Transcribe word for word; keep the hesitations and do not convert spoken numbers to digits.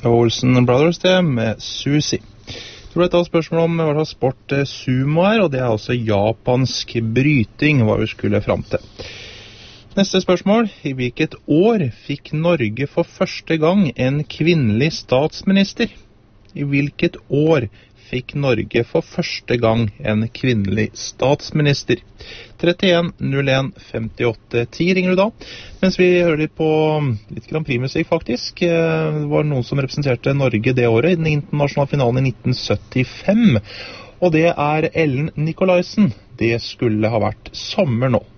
Olsen Brothers det med Susi. Så ble det et spørsmål om hva slags sport sumo er, og det er altså japansk bryting, hva vi skulle frem til. Neste spørsmål. I hvilket år fikk Norge for første gang en kvinnelig statsminister? I hvilket år fikk Norge for første gang en kvinnelig statsminister? trettien null en femtiåtte ti ringer du da. Mens vi hører litt på litt Grand Prix-musikk faktisk. Det var noen som representerte Norge det året i den internasjonale finalen i nitten syttifem. Og det er Ellen Nicolaisen. Det skulle ha vært sommer nå.